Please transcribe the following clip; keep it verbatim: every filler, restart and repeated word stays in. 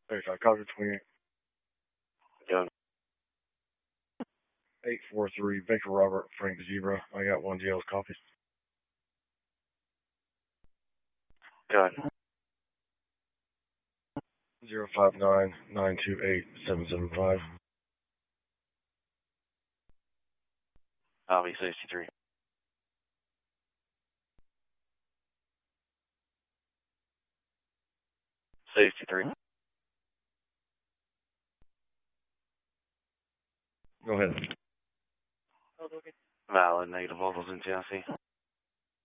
thirty-five, copy twenty-eight. Go. eight four three, Victor Robert, Frank Zebra. I got one jail's copy. Go ahead. zero five nine, nine two eight, seven seven five. Copy sixty-three. sixty-three. Go ahead. Valid, negative locals in Tennessee.